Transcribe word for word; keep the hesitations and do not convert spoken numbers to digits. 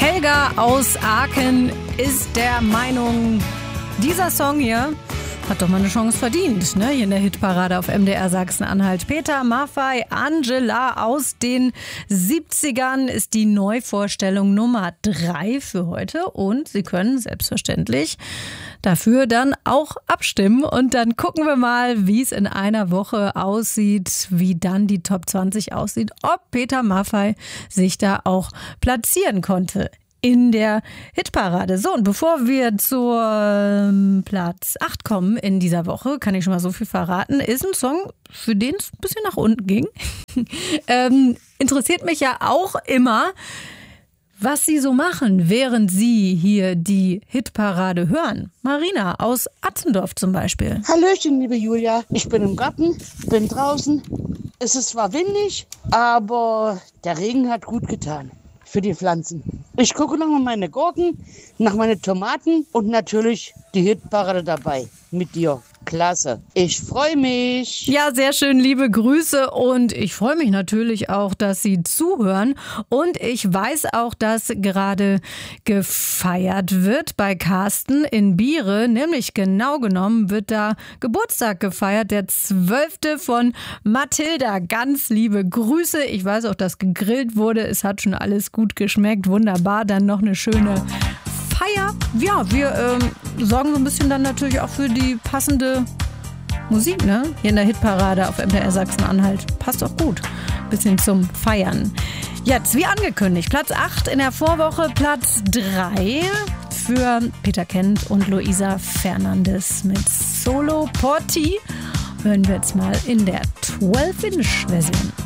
Helga aus Aachen ist der Meinung, dieser Song hier hat doch mal eine Chance verdient, ne? Hier in der Hitparade auf M D R Sachsen-Anhalt. Peter Maffay, Angela aus den siebzigern ist die Neuvorstellung Nummer drei für heute. Und Sie können selbstverständlich dafür dann auch abstimmen. Und dann gucken wir mal, wie es in einer Woche aussieht, wie dann die Top zwanzig aussieht, ob Peter Maffay sich da auch platzieren konnte in der Hitparade. So, und bevor wir zur ähm, Platz acht kommen in dieser Woche, kann ich schon mal so viel verraten, ist ein Song, für den es ein bisschen nach unten ging. ähm, interessiert mich ja auch immer, was Sie so machen, während Sie hier die Hitparade hören. Marina aus Atzendorf zum Beispiel. Hallöchen, liebe Julia. Ich bin im Garten, bin draußen. Es ist zwar windig, aber der Regen hat gut getan für die Pflanzen. Ich gucke noch mal meine Gurken, nach meine Tomaten und natürlich die Hitparade dabei mit dir. Klasse. Ich freue mich. Ja, sehr schön, liebe Grüße und ich freue mich natürlich auch, dass Sie zuhören und ich weiß auch, dass gerade gefeiert wird bei Carsten in Biere, nämlich genau genommen wird da Geburtstag gefeiert, der zwölfte von Mathilda. Ganz liebe Grüße. Ich weiß auch, dass gegrillt wurde. Es hat schon alles gut geschmeckt. Wunderbar. Dann noch eine schöne Feier. Ja, wir ähm, sorgen so ein bisschen dann natürlich auch für die passende Musik, ne? Hier in der Hitparade auf M D R Sachsen-Anhalt. Passt auch gut. Bisschen zum Feiern. Jetzt, wie angekündigt, Platz acht in der Vorwoche, Platz drei für Peter Kent und Luisa Fernandes mit Solo Porti. Hören wir jetzt mal in der zwölf Inch Version.